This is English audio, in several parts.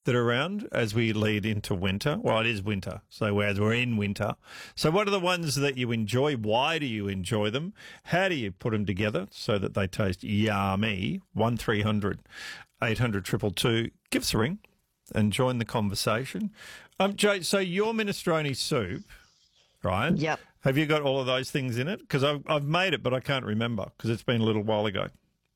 that are around as we lead into winter? Well, it is winter, so as we're in winter. So what are the ones that you enjoy? Why do you enjoy them? How do you put them together so that they taste yummy? 1300 800 222. Give us a ring and join the conversation. Joe, so your minestrone soup, right? Yep. Have you got all of those things in it? Because I've made it, but I can't remember because it's been a little while ago.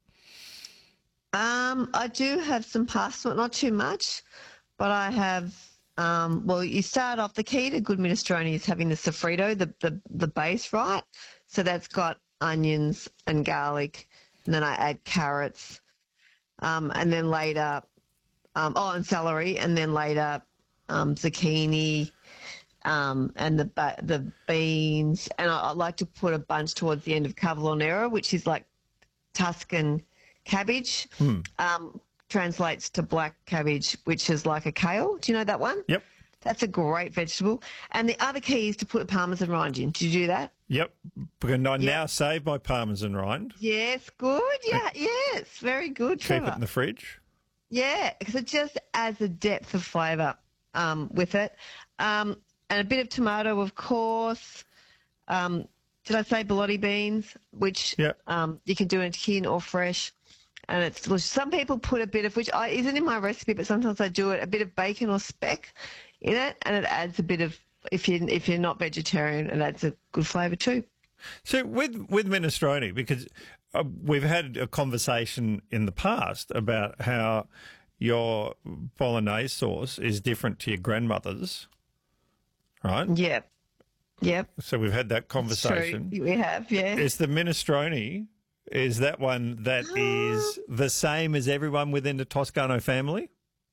I do have some pasta, not too much, but I have. Well, you start off. The key to good minestrone is having the sofrito, the base, right? So that's got onions and garlic, and then I add carrots, and then later, and celery, and then later, zucchini. And the beans, and I like to put a bunch towards the end of cavallonera, which is like Tuscan cabbage. Translates to black cabbage, which is like a kale. Do you know that one? Yep. That's a great vegetable. And the other key is to put Parmesan rind in. Did you do that? Yep. And I now save my Parmesan rind. Yes, good. Yeah, yes, very good. Keep Trevor. it in the fridge. Yeah, because it just adds a depth of flavour with it. And a bit of tomato, of course. Did I say bologna beans, which you can do in tin or fresh, and it's delicious. Some people put a bit of, which isn't in my recipe, but sometimes I do it, a bit of bacon or speck in it, and it adds a bit of, if you're not vegetarian, it adds a good flavour too. So with minestrone, because we've had a conversation in the past about how your bolognese sauce is different to your grandmother's, right? Yep. Yep. So we've had that conversation. True. We have, yeah. Is the minestrone, is that one that is the same as everyone within the Toscano family?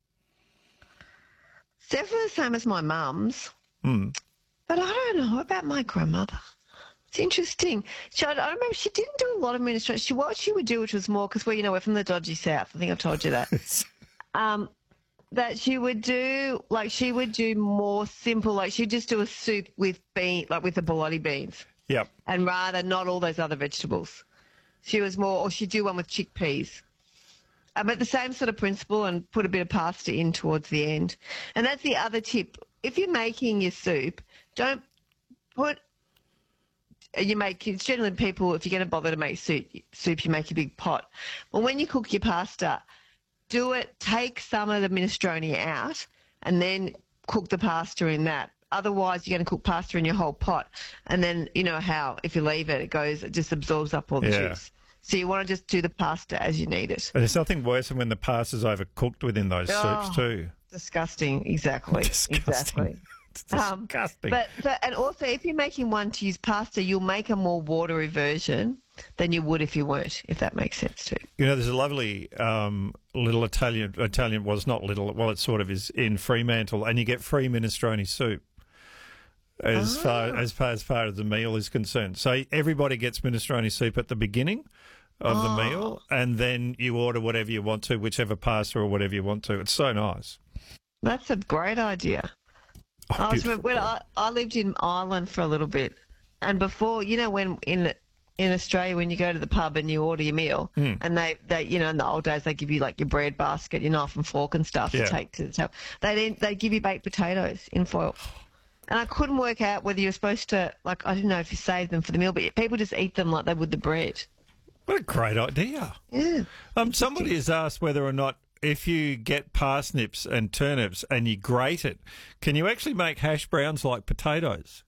It's definitely the same as my mum's. Mm. But I don't know about my grandmother. It's interesting. I remember she didn't do a lot of minestrone. What she would do, which was more, because we're from the dodgy south. I think I've told you that. That she would do more simple, like she'd just do a soup with with the bologna beans. Yep. And rather not all those other vegetables. She was more, or she'd do one with chickpeas. But the same sort of principle, and put a bit of pasta in towards the end. And that's the other tip. If you're making your soup, don't put, it's generally people, if you're going to bother to make soup, you make a big pot. But when you cook your pasta, take some of the minestrone out and then cook the pasta in that. Otherwise, you're going to cook pasta in your whole pot. And then, you know how, if you leave it, it just absorbs up all the juice. So you want to just do the pasta as you need it. But there's nothing worse than when the pasta's overcooked within those soups too. Disgusting, exactly. Exactly. It's disgusting. And also, if you're making one to use pasta, you'll make a more watery version than you would if you weren't, if that makes sense too. You know, there's a lovely little Italian, well, it's not little, well, it sort of is in Fremantle, and you get free minestrone soup as far as the meal is concerned. So everybody gets minestrone soup at the beginning of the meal, and then you order whatever you want to, whichever pasta or whatever you want to. It's so nice. That's a great idea. I lived in Ireland for a little bit, and before, when in Australia, when you go to the pub and you order your meal, and they in the old days, they give you like your bread basket, your knife and fork and stuff to take to the table. They give you baked potatoes in foil. And I couldn't work out whether you're supposed to, I didn't know if you save them for the meal, but people just eat them like they would the bread. What a great idea. Yeah. Somebody has asked whether or not, if you get parsnips and turnips and you grate it, can you actually make hash browns like potatoes?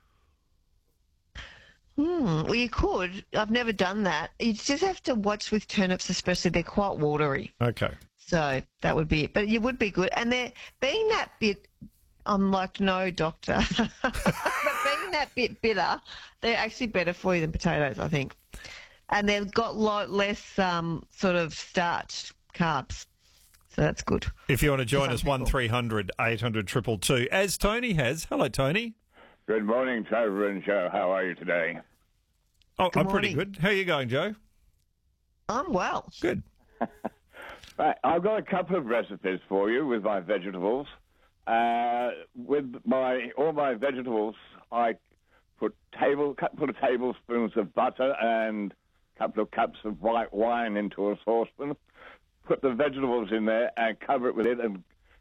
Well, you could. I've never done that. You just have to watch with turnips, especially. They're quite watery. Okay. So that would be it. But you would be good. And they're being that bit, I'm like, no, doctor. But being that bit bitter, they're actually better for you than potatoes, I think. And they've got less sort of starch, carbs. So that's good. If you want to join us, 1300 800 222, as Tony has. Hello, Tony. Good morning, Trevor and Joe. How are you today? Oh, I'm pretty good. How are you going, Joe? I'm well. Good. Right, I've got a couple of recipes for you with my vegetables. With all my vegetables, I put couple of tablespoons of butter and a couple of cups of white wine into a saucepan. Put the vegetables in there and cover it with it and